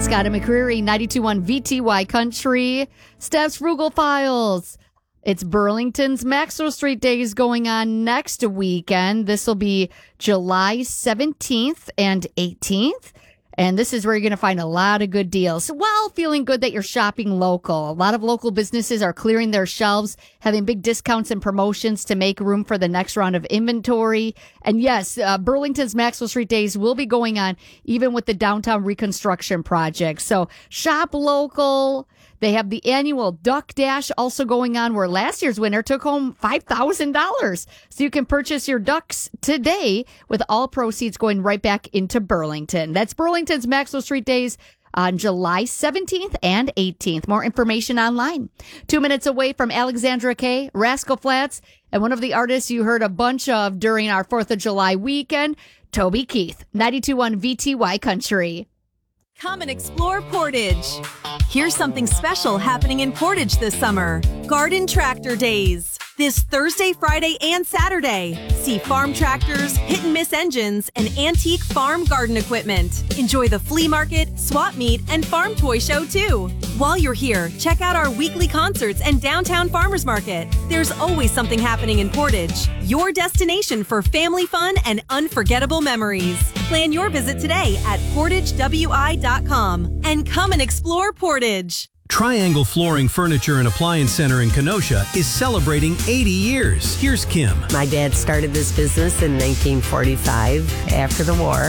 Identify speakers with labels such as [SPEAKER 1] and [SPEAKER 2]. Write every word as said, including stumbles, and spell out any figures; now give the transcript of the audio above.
[SPEAKER 1] Scott and McCreary, ninety-two point one V T Y Country. Steph's Frugal Files. It's Burlington's Maxwell Street Days going on next weekend. This will be July seventeenth and eighteenth. And this is where you're going to find a lot of good deals while feeling good that you're shopping local. A lot of local businesses are clearing their shelves, having big discounts and promotions to make room for the next round of inventory. And yes, uh, Burlington's Maxwell Street Days will be going on even with the downtown reconstruction project. So shop local. They have the annual Duck Dash also going on, where last year's winner took home five thousand dollars. So you can purchase your ducks today with all proceeds going right back into Burlington. That's Burlington's Maxwell Street Days on July seventeenth and eighteenth. More information online. Two minutes away from Alexandra Kay, Rascal Flatts, and one of the artists you heard a bunch of during our fourth of July weekend, Toby Keith, ninety-two point one V T Y Country.
[SPEAKER 2] Come and explore Portage. Here's something special happening in Portage this summer. Garden Tractor Days. This Thursday, Friday, and Saturday. See farm tractors, hit and miss engines, and antique farm garden equipment. Enjoy the flea market, swap meet, and farm toy show too. While you're here, check out our weekly concerts and downtown farmers market. There's always something happening in Portage. Your destination for family fun and unforgettable memories. Plan your visit today at portage w i dot com and come and explore Portage.
[SPEAKER 3] Triangle Flooring Furniture and Appliance Center in Kenosha is celebrating eighty years. Here's Kim.
[SPEAKER 4] My dad started this business in nineteen forty-five after the war.